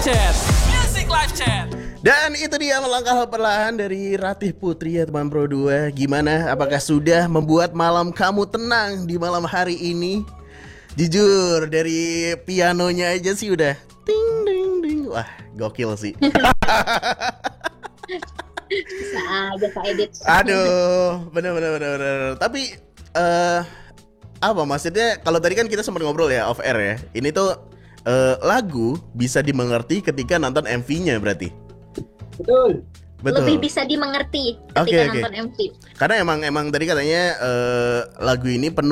Chat. Music Live Chat. Dan itu dia melangkah perlahan dari Ratih Putri ya teman Pro 2. Gimana? Apakah sudah membuat malam kamu tenang di malam hari ini? Jujur dari pianonya aja sih udah ting ding ding. Wah, gokil sih. Bisa aja Kak Edit. Aduh, bener. Tapi apa maksudnya? Kalau tadi kan kita sempat ngobrol ya off air ya. Ini tuh lagu bisa dimengerti ketika nonton MV-nya berarti. Betul. Lebih bisa dimengerti ketika Oke. nonton MV. Karena emang tadi katanya lagu ini penuh